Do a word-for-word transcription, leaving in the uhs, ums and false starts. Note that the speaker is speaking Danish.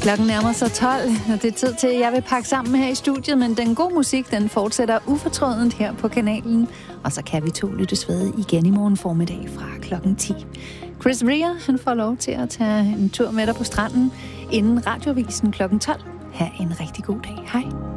Klokken nærmer sig tolv, og det er tid til, at jeg vil pakke sammen her i studiet, men den gode musik, den fortsætter ufortrødent her på kanalen, og så kan vi to lyttes ved igen i morgen formiddag fra klokken ti. Chris Rea, han får lov til at tage en tur med dig på stranden inden radiovisen klokken tolv. Ha' en rigtig god dag. Hej.